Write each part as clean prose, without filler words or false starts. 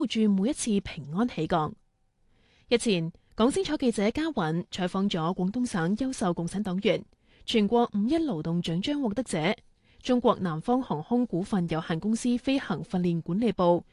住每一次平安起降。日前，港星彩記者嘉韻採訪咗廣東省優秀共產黨員、全國5·1勞動獎章獲得者、中國南方航空股份有限公司飛行訓練管理部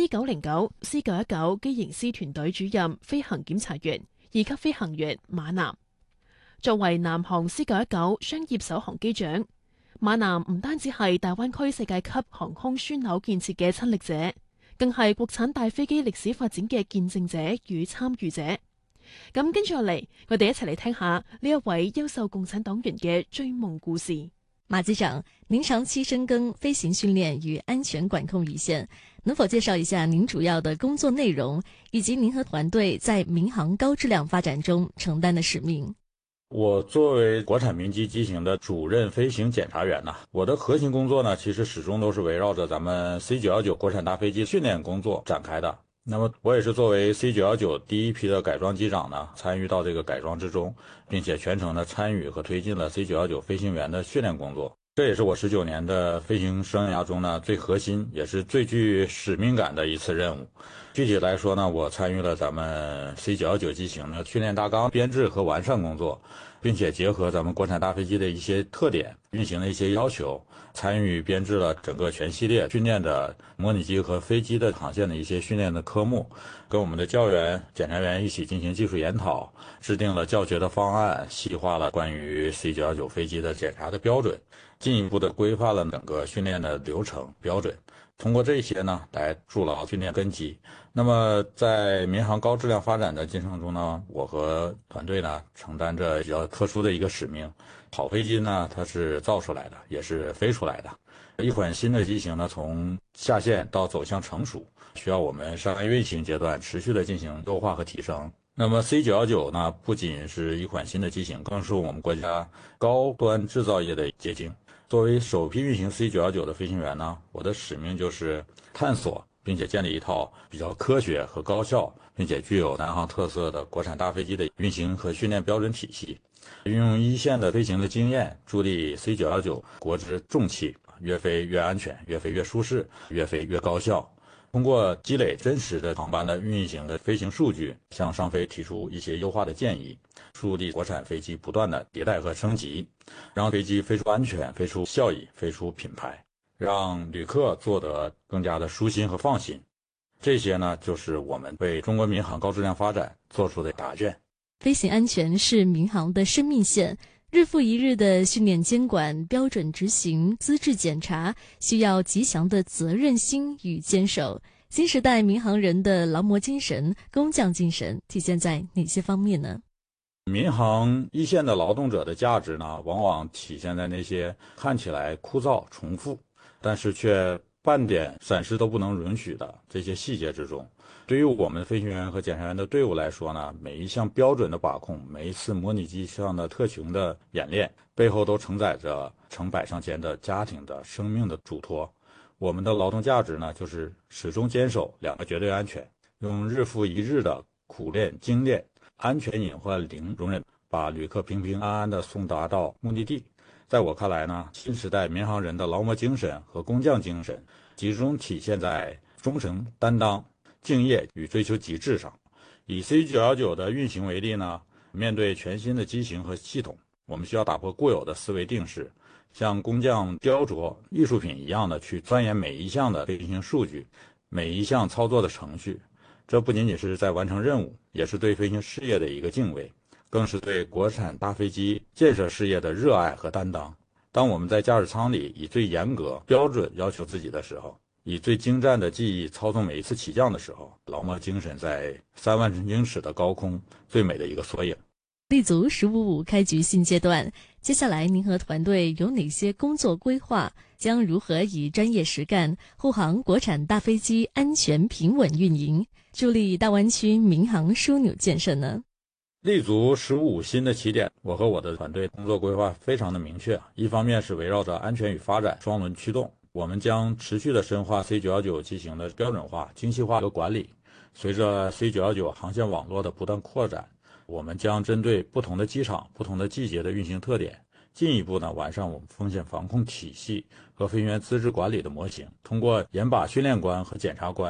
C909、C919 機型師團隊主任飛行檢查員2級飛行員馬南。作為南航 C919 商業首航機長，馬南唔單止係大灣區世界級航空樞紐建設嘅親歷者，更係國產大飛機歷史發展嘅見證者與參與者。咁跟住落嚟，我哋一齊嚟聽下呢一位優秀共產黨員嘅追夢故事。 馬機長，您長期深耕飛行訓練與安全管控一線，能否介紹一下您主要的工作內容，以及您和團隊在民航高質量發展中承擔的使命？ 我作為國產民機機型的主任飛行檢查員呢，我的核心工作呢，其實始終都是圍繞着咱們 C919 國產大飛機訓練工作展開的。那麼我也是作為 C919 第一批的改裝機長呢，參與到這個改裝之中，並且全程的參與和推進了 C919 飛行員的訓練工作。這也是我19年的飛行生涯中呢，最核心也是最具使命感的一次任務。具體來說呢，我參與了咱們 C919 機型的訓練大綱編制和完善工作，並且結合咱們國產大飛機的一些特點、運行的一些要求，參與編制了整個全系列訓練的模擬機和飛機的航線的一些訓練的科目，跟我們的教員、檢查員一起進行技術研討，制定了教學的方案，細化了關於 C919 飛機的檢查的標準，進一步的規範了整個訓練的流程標準。通過這些呢，來築牢訓練根基。那麼在民航高質量發展的進程中呢，我和團隊呢承擔着比較特殊的一個使命。好飛機呢，它是造出來的，也是飛出來的。一款新的機型呢，從下線到走向成熟，需要我們商業運行階段持續的進行優化和提升。那麼 C919 呢，不僅是一款新的機型，更是我們國家高端製造業的結晶。作為首批運行 C919 的飛行員呢，我的使命就是探索並且建立一套比較科學和高效，並且具有南航特色的國產大飛機的運行和訓練標準體系，運用一線的飛行的經驗，助力 C919 國之重器越飛越安全，越飛越舒適，越飛越高效。通過積累真實的航班的運行的飛行數據，向上飛提出一些優化的建議，助力國產飛機不斷的迭代和升級，讓飛機飛出安全、飛出效益、飛出品牌，讓旅客坐得更加的舒心和放心。這些呢，就是我們為中國民航高質量發展做出的答卷。 飛行安全是民航的生命線，日復一日的訓練監管、標準執行、資質檢查，需要極強的責任心與堅守。新時代民航人的勞模精神、工匠精神體現在哪些方面呢？ 民航一線的勞動者的價值呢，往往體現在那些看起來枯燥重複，但是卻半點閃失都不能允許的這些細節之中。對於我們飛行員和檢查員的隊伍來說呢，每一項標準的把控，每一次模擬機上的特訓的演練，背後都承載着成百上千的家庭的生命的囑託。我們的勞動價值呢，就是始終堅守兩個絕對安全，用日復一日的苦練精練，安全隱患零容忍，把旅客平平安安的送達到目的地。在我看來呢，新時代民航人的勞模精神和工匠精神集中體現在忠誠擔當、敬業與追求極致上。以 C919 的運行為例呢，面對全新的機型和系統，我們需要打破固有的思維定式，像工匠雕琢藝術品一樣的去鑽研每一項的飛行數據，每一項操作的程序。這不僅僅是在完成任務，也是對飛行事業的一個敬畏，更是對國產大飛機建設事業的熱愛和擔當。當我們在駕駛艙裡以最嚴格標準要求自己的時候，以最精湛的技藝操縱每一次起降的時候，勞模精神在3萬英尺的高空最美的一個縮影。 立足15.5開局新階段，接下來您和團隊有哪些工作規劃？將如何以專業實幹護航國產大飛機安全平穩運營，助力大灣區民航樞紐建設呢？ 立足15.5新的起點，我和我的團隊工作規劃非常的明確。一方面是圍繞着安全與發展雙輪驅動，我們將持續的深化 C919 機型的標準化、精細化和管理。隨着 C919 航線網絡的不斷擴展，我們將針對不同的機場、不同的季節的運行特點，進一步呢完善我們風險防控體系和飛行員資質管理的模型。通過嚴把訓練官和檢查官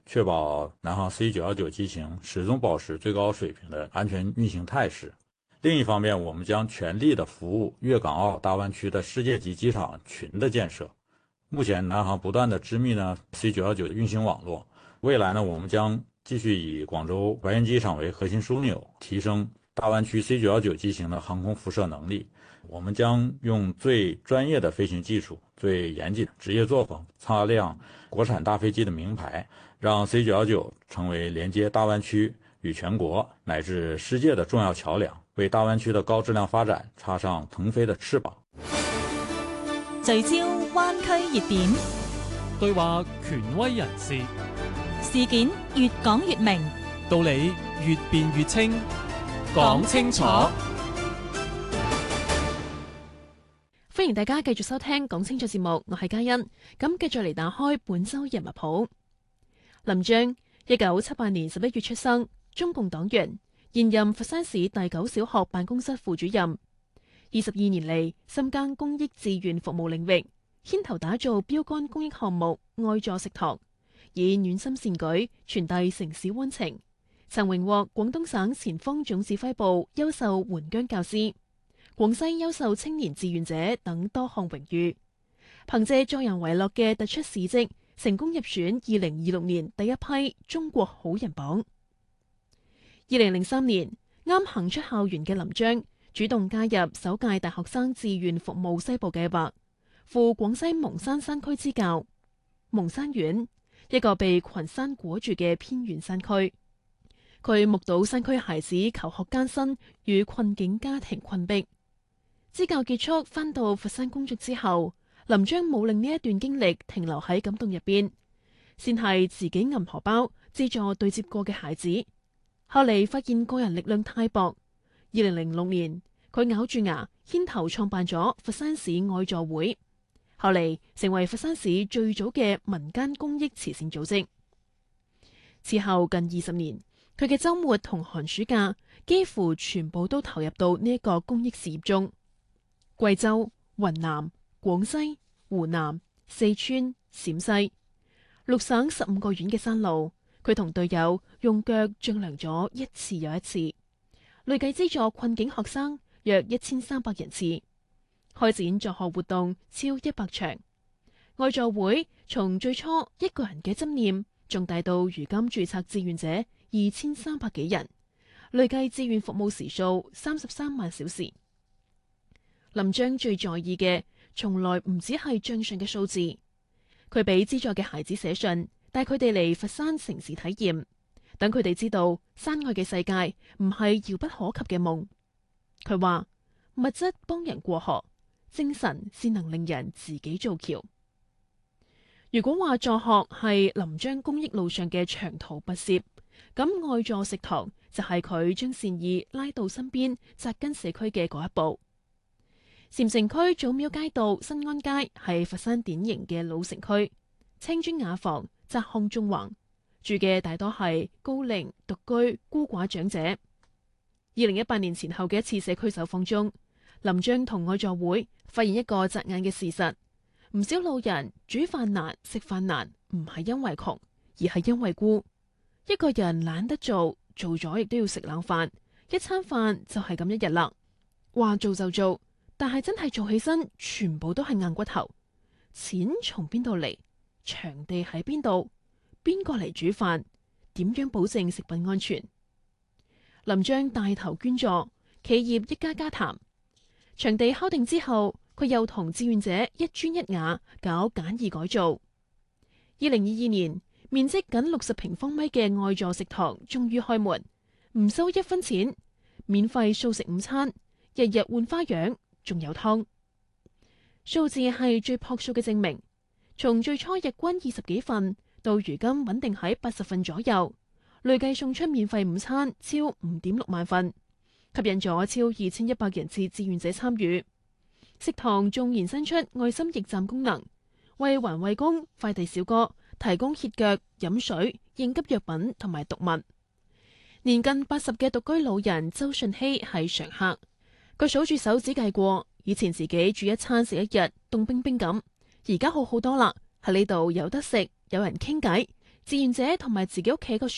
确保南航 C919机型始终保持最高水平的安全运行态势。另一方面，我们将全力的服务粤港澳大湾区的世界级机场群的建设。目前，南航不断的织密C919的运行网络，未来我们将继续以广州白云机场为核心枢纽，提升大湾区 C919机型的航空辐射能力。我们将用最专业的飞行技术、最严谨的职业作风，擦亮国产大飞机的名牌，让 C919成为连接大湾区與全國乃至世界的重要橋梁，為大灣區的高質量發展插上騰飛的翅膀。 聚焦灣區熱點， 對話權威人士， 事件越講越明， 道理越辯越清，講清楚。 歡迎大家繼續收聽講清楚節目，我係嘉欣。咁繼續嚟打開本周人物譜。林章，1978年11月出生，中共黨員，現任佛山市第9小學辦公室副主任。22年嚟，深耕公益志願服務領域，牽頭打造標杆公益項目愛助食堂，以暖心善舉傳遞城市溫情。曾榮獲廣東省前鋒總指揮部優秀援疆教師、廣西優秀青年志願者等多項榮譽，憑借助人為樂嘅突出事蹟，成功入選2026年第一批中國好人榜。2003年，啱行出校園嘅林章主動加入首屆大學生志願服務西部計劃，赴廣西蒙山山區支教。蒙山縣，一個被群山裹住嘅偏遠山區，佢目睹山區孩子求學艱辛與困境家庭困迫。支教結束，返到佛山工作之後，林章冇令呢一段經歷停留喺感動入邊，先係自己揞荷包資助對接過嘅孩子。後嚟發現個人力量太薄，2006年佢咬住牙牽頭創辦咗佛山市愛助會，後嚟成為佛山市最早嘅民間公益慈善組織。此後近20年，佢嘅週末同寒暑假幾乎全部都投入到呢一個公益事業中。貴州、雲南、廣西、湖南、四川、陝西6省15個縣嘅山路，佢同隊友用腳丈量咗一次又一次，累計資助困境學生約1300人次，開展助學活動超100場。愛助會從最初一個人嘅執念，仲大到如今註冊志願者2300幾人，累計志願服務時數33萬小時。林章最在意嘅，從來唔只係賬上嘅數字。佢俾資助嘅孩子寫信，帶佢哋嚟佛山城市體驗，等佢哋知道山外嘅世界唔係遙不可及嘅夢。佢話物質幫人過河，精神先能令人自己造橋。如果話助學係林章公益路上嘅長途跋涉，咁愛助食堂就係佢將善意拉到身邊扎根社區嘅嗰一步。禪城區祖廟街道新安街係佛山典型嘅老城區，青磚雅房，窄巷縱橫，住嘅大多係高齡獨居孤寡長者。2018年前後嘅一次社區走訪中，林章同愛助會發現一個扎眼嘅事實：唔少老人煮飯難、食飯難，唔係因為窮，而係因為孤。一個人懶得做，做咗亦都要食冷飯，一餐飯就係咁一日啦。話做就做，但係真係做起身，全部都係硬骨頭。錢從邊度嚟？場地喺邊度？邊個嚟煮飯？點樣保證食品安全？林章帶頭捐助，企業一家家談。場地敲定之後，佢又同志願者一磚一瓦搞簡易改造。2022年，面積僅60平方米嘅愛助食堂終於開門，唔收1分錢，免費素食午餐，日日換花樣，仲有湯。數字係最樸素嘅證明。從最初日均20幾份，到如今穩定喺80份左右，累計送出免費午餐超5.6萬份，吸引咗超2100人次志願者參與。食堂仲延伸出愛心驛站功能，為環衛工、快遞小哥提供歇腳、飲水、應急藥品同埋毒物。年近80嘅獨居老人周順熙係常客，佢數住手指計過，以前自己煮一餐食一日，凍冰冰咁。而家好好多啦，喺呢度有得食，有人傾偈， 志願者同埋自己屋企個